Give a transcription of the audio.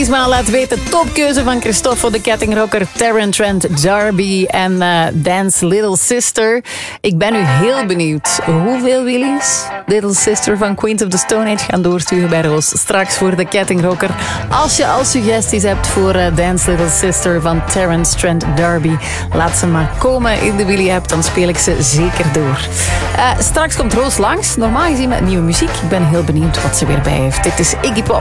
Maar laat weten, topkeuze van Christophe voor de kettingrocker Terran Trent D'Arby en Dance Little Sister. Ik ben nu heel benieuwd hoeveel Willys Little Sister van Queens of the Stone Age gaan doorsturen bij Roos. Straks voor de kettingrocker. Als je al suggesties hebt voor Dance Little Sister van Terrence Trent D'Arby, laat ze maar komen in de Willy-app, dan speel ik ze zeker door. Straks komt Roos langs, normaal gezien met nieuwe muziek. Ik ben heel benieuwd wat ze weer bij heeft. Dit is Iggy Pop.